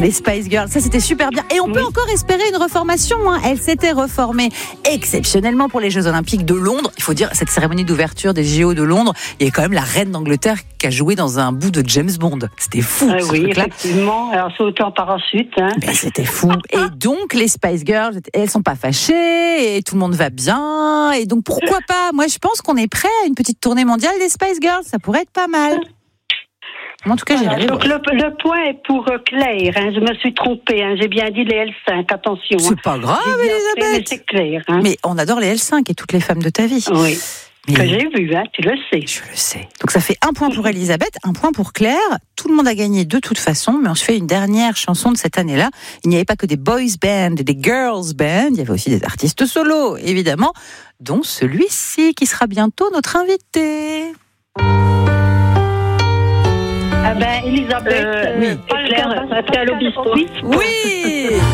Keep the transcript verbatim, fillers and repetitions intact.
Les Spice Girls, ça c'était super bien. Et on oui. peut encore espérer une reformation. Hein. Elle s'était reformée exceptionnellement pour les Jeux Olympiques de Londres. Il faut dire, cette cérémonie d'ouverture des J O de Londres, il y a quand même la reine d'Angleterre qui a joué dans un bout de James Bond. C'était fou. Ah, oui, truc-là. Effectivement. Alors sauter en parachute. Hein. Ben, c'était fou. Et donc les Spice Girls, elles sont pas fâchées et tout le monde va bien. Et donc pourquoi pas ? Moi, je pense qu'on est prêt à une petite tournée mondiale des Spice Girls. Ça pourrait être pas mal. En tout cas, voilà, j'ai donc le, le point est pour Claire. Hein, je me suis trompée. Hein, j'ai bien dit les L cinq. Attention. C'est hein. pas grave, Elisabeth. Fait, mais c'est clair. Hein. Mais on adore les L cinq et toutes les femmes de ta vie. Oui. Mais... que j'ai vu, hein, tu le sais. Je le sais. Donc ça fait un point pour Elisabeth, un point pour Claire. Tout le monde a gagné de toute façon, mais on se fait une dernière chanson de cette année-là. Il n'y avait pas que des boys bands et des girls bands, il y avait aussi des artistes solos, évidemment, dont celui-ci qui sera bientôt notre invité. Ah ben, Elisabeth, euh, oui. Pascal, Pascal Obispo. Oui.